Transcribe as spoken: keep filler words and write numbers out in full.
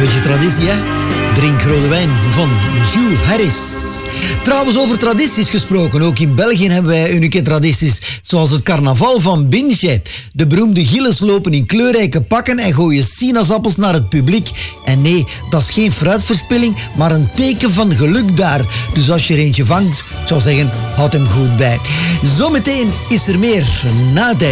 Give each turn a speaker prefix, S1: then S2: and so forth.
S1: Beetje traditie, hè? Drink rode wijn van Hugh Harris. Trouwens, over tradities gesproken. Ook in België hebben wij unieke tradities. Zoals het carnaval van Binche. De beroemde gilles lopen in kleurrijke pakken en gooien sinaasappels naar het publiek. En nee, dat is geen fruitverspilling, maar een teken van geluk daar. Dus als je er eentje vangt, ik zou zeggen, houd hem goed bij. Zometeen is er meer na tijd.